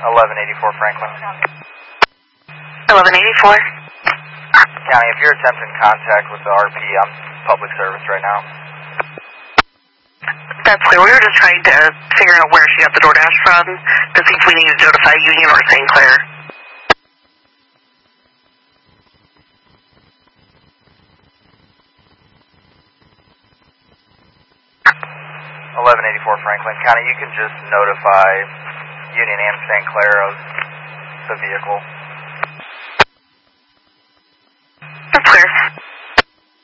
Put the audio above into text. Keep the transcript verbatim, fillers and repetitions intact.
eleven eighty-four Franklin. eleven eighty-four. County, if you're attempting contact with the R P, I'm public service right now. That's clear. We were just trying to figure out where she got the DoorDash from to see if we needed to notify Union or Saint Clair. eleven eighty-four Franklin. County, you can just notify Union and Saint Clair of the vehicle. That's clear.